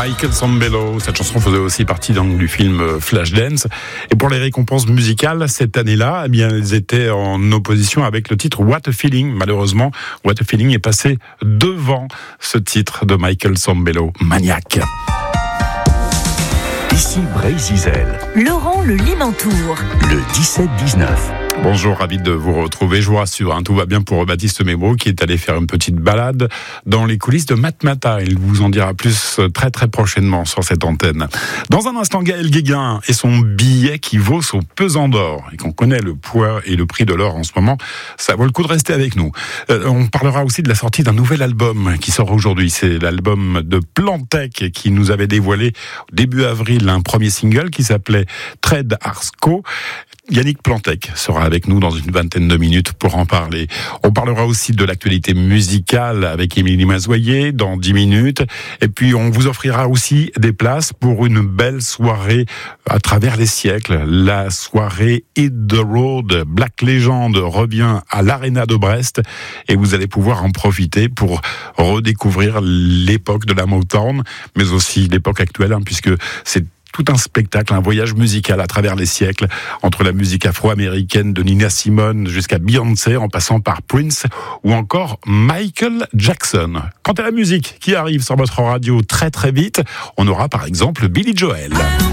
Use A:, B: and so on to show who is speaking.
A: Michael Sambello. Cette chanson faisait aussi partie du film Flashdance. Et pour les récompenses musicales, cette année-là, eh bien, elles étaient en opposition avec le titre What a Feeling. Malheureusement, What a Feeling est passé devant ce titre de Michael Sambello, Maniac.
B: Ici Brésil.
C: Laurent Le Limantour.
B: Le 17-19.
A: Bonjour, ravi de vous retrouver. Je vous rassure, tout va bien pour Baptiste Mébro qui est allé faire une petite balade dans les coulisses de Matmata. Il vous en dira plus très très prochainement sur cette antenne. Dans un instant, Gaël Guéguin et son billet qui vaut son pesant d'or. Et qu'on connaît le poids et le prix de l'or en ce moment, ça vaut le coup de rester avec nous. On parlera aussi de la sortie d'un nouvel album qui sort aujourd'hui. C'est l'album de Plantec qui nous avait dévoilé début avril un premier single qui s'appelait Trade Arsco. Yannick Plantec sera avec nous dans une vingtaine de minutes pour en parler. On parlera aussi de l'actualité musicale avec Émilie Mazoyer dans 10 minutes. Et puis, on vous offrira aussi des places pour une belle soirée à travers les siècles. La soirée Hit the Road, Black Legend revient à l'Arena de Brest et vous allez pouvoir en profiter pour redécouvrir l'époque de la Motown, mais aussi l'époque actuelle, puisque c'est tout un spectacle, un voyage musical à travers les siècles, entre la musique afro-américaine de Nina Simone jusqu'à Beyoncé, en passant par Prince ou encore Michael Jackson. Quant à la musique qui arrive sur votre radio très très vite, on aura par exemple Billy Joel.